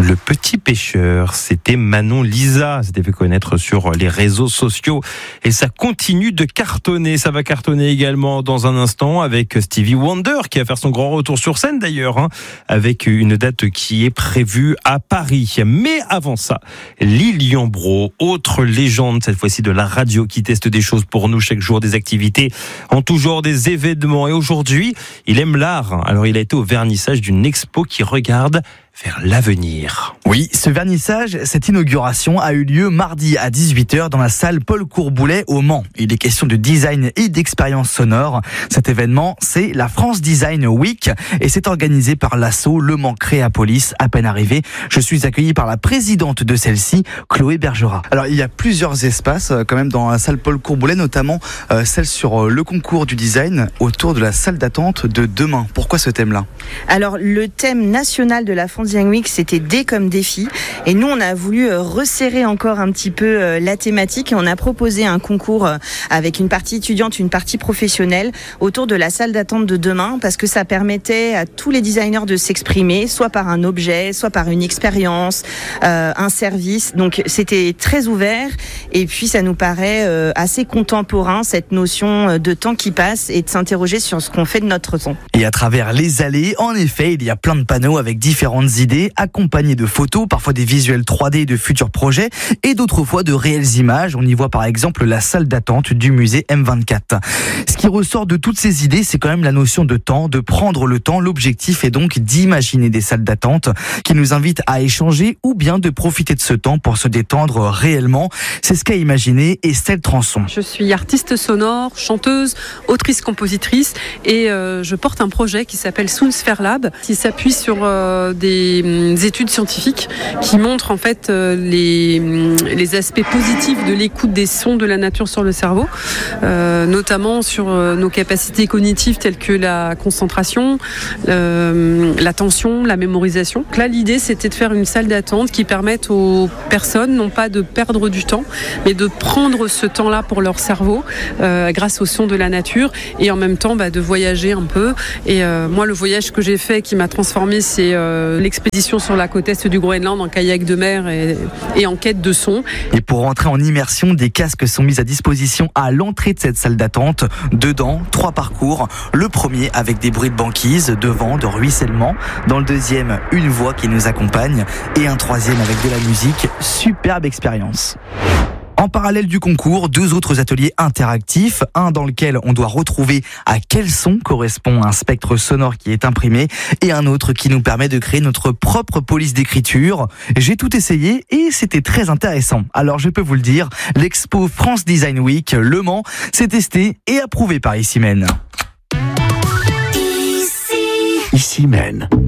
Le petit pêcheur, c'était Manon Lisa, s'était fait connaître sur les réseaux sociaux et ça continue de cartonner. Ça va cartonner également dans un instant avec Stevie Wonder qui va faire son grand retour sur scène d'ailleurs, avec une date qui est prévue à Paris. Mais avant ça, Lilian Brault, autre légende cette fois-ci de la radio qui teste des choses pour nous chaque jour, des activités en tout genre, des événements. Et aujourd'hui, il aime l'art. Alors il a été au vernissage d'une expo qui regarde vers l'avenir. Oui, ce vernissage, cette inauguration a eu lieu mardi à 18h dans la salle Paul Courboulet au Mans. Il est question de design et d'expérience sonore. Cet événement, c'est la France Design Week et c'est organisé par l'asso Le Mans Créapolis. À peine arrivé, je suis accueilli par la présidente de celle-ci, Chloé Bergerat. Alors, il y a plusieurs espaces quand même dans la salle Paul Courboulet, notamment celle sur le concours du design autour de la salle d'attente de demain. Pourquoi ce thème-là ? Alors, le thème national de la France Design Week, c'était D comme défi. Et nous, on a voulu resserrer encore un petit peu la thématique et on a proposé un concours avec une partie étudiante, une partie professionnelle autour de la salle d'attente de demain parce que ça permettait à tous les designers de s'exprimer, soit par un objet, soit par une expérience, un service. Donc, c'était très ouvert et puis ça nous paraît assez contemporain, cette notion de temps qui passe et de s'interroger sur ce qu'on fait de notre temps. Et à travers les allées, en effet, il y a plein de panneaux avec différentes idées, accompagnées de photos, parfois des visuels 3D de futurs projets et d'autres fois de réelles images. On y voit par exemple la salle d'attente du musée M24. Ce qui ressort de toutes ces idées, c'est quand même la notion de temps, de prendre le temps. L'objectif est donc d'imaginer des salles d'attente qui nous invitent à échanger ou bien de profiter de ce temps pour se détendre réellement. C'est ce qu'a imaginé Estelle Transon. Je suis artiste sonore, chanteuse, autrice-compositrice et je porte un projet qui s'appelle Soundsphere Lab qui s'appuie sur des études scientifiques qui montrent en fait les aspects positifs de l'écoute des sons de la nature sur le cerveau, notamment sur nos capacités cognitives telles que la concentration, l'attention, la mémorisation. Donc là, l'idée, c'était de faire une salle d'attente qui permette aux personnes non pas de perdre du temps, mais de prendre ce temps-là pour leur cerveau grâce aux sons de la nature et en même temps de voyager un peu. Et moi, le voyage que j'ai fait qui m'a transformée, c'est l'expédition sur la côte est du Groenland en kayak de mer et en quête de son. Et pour rentrer en immersion, des casques sont mis à disposition à l'entrée de cette salle d'attente. Dedans, 3 parcours. Le premier avec des bruits de banquise, de vent, de ruissellement. Dans le deuxième, une voix qui nous accompagne. Et un troisième avec de la musique. Superbe expérience. En parallèle du concours, 2 autres ateliers interactifs, un dans lequel on doit retrouver à quel son correspond un spectre sonore qui est imprimé et un autre qui nous permet de créer notre propre police d'écriture. J'ai tout essayé et c'était très intéressant. Alors je peux vous le dire, l'expo France Design Week Le Mans s'est testé et approuvé par Ici Mène. Ici Mène.